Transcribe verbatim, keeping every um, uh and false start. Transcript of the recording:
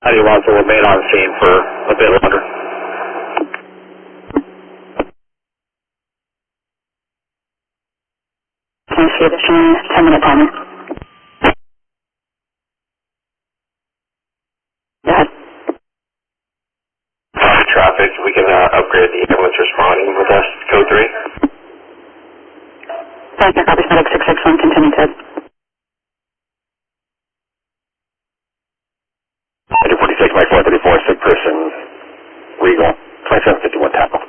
ninety-one will remain on scene for a bit longer. Can you see this ten minute timer? Go ahead. Copy traffic, we can uh, upgrade the ambulance responding with us, code three. Thank you, copy static six six one, continue to. two forty-six by four thirty-four, sick person, Regal, twenty-seven fifty-one Tackle.